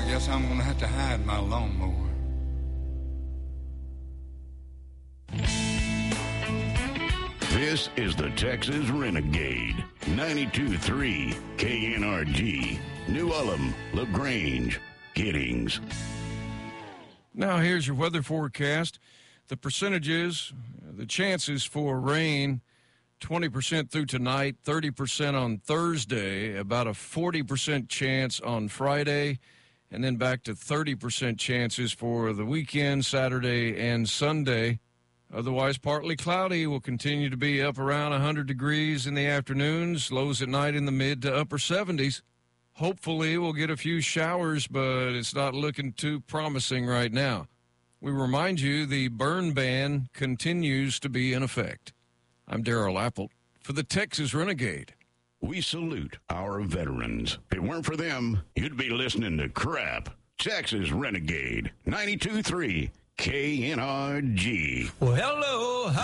guess I'm going to have to hide my lawnmower. This is the Texas Renegade, 92.3 KNRG, New Ulm, LaGrange, Giddings. Now here's your weather forecast. The percentages, the chances for rain, 20% through tonight, 30% on Thursday, about a 40% chance on Friday, and then back to 30% chances for the weekend, Saturday and Sunday. Otherwise, partly cloudy, will continue to be up around 100 degrees in the afternoons, lows at night in the mid to upper 70s. Hopefully, we'll get a few showers, but it's not looking too promising right now. We remind you the burn ban continues to be in effect. I'm Darrell Apple for the Texas Renegade. We salute our veterans. If it weren't for them, you'd be listening to crap. Texas Renegade, 92.3 KNRG. Well, hello.